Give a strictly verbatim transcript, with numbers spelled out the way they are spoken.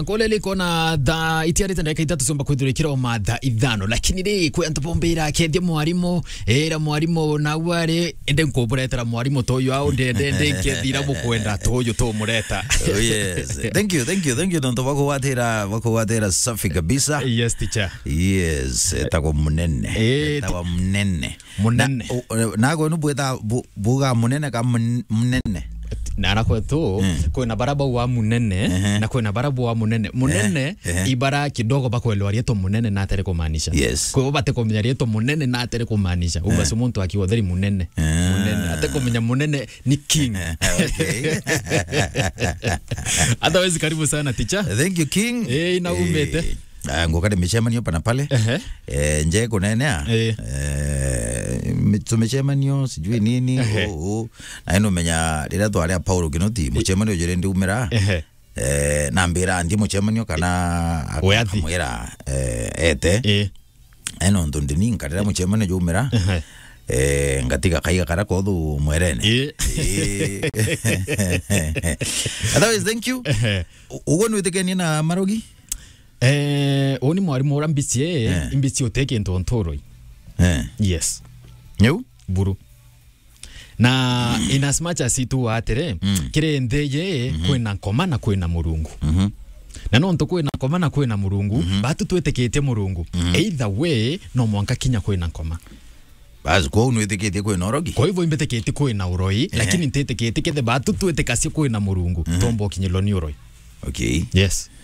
Kole liko na da itiarite ndeka itatu somba kwithurikira o matha ithano lakini ri kwe antopombira kendia mwarimo era mwarimo na ware ende nkoburetera mwarimo toyo au ndende ndekethira mukwenda toyo to mureta. Oh yes. Thank you, thank you, thank you. Tonto wako watera wako watera safi kabisa. Yes teacher. Yes, tako munene. Tawa munene. Munene. Nago nubueta buga munene ka munene. Nara kwetu kwina baraba wa munene na kwina baraba wa munene munene ibara kidogo bakwelewa rieto munene na atere kumaanisha kwa bate kumenya rieto munene na atere kumaanisha ubase muntu akiwa theri munene munene ate kumenya munene ni king. Okay. Otherwise karibu sana teacher. Thank you king. Eh na umete ngokade michemanio pana pale eh nje kunenea eh michemanio sijui nini oh na ino menya rira twari Paulo Kinoti michemanio jere ndi umira eh na mbira ndi michemanio kana akamwera eh ete eh eno ndundi ninka rira michemanio jo umira eh ngatika kaiga kara kodhu mwerene eh otherwise thank you ugo nwitekeni na Marogi. Eh, oni mwari mora mbisi eh mbisi oteke ntontoro. Eh. Yes. Nyu buru. Na mm. in as much as itu atere mm. kire ndeye mm -hmm. kwena nkoma na kwena murungu. Mhm. Mm na no nto kwena nkoma na kwena murungu mm -hmm. batu twetekete murungu. Mm -hmm. Either way no mwanka kinya kwena nkoma. Bas kwa unwetekete kwena urogi. Kwa hivyo imbetekete kwena uroi lakini ntetekete kete batu twetekasi kwena murungu. Mm -hmm. Tombo kinyeloni uroi. Okay. Yes.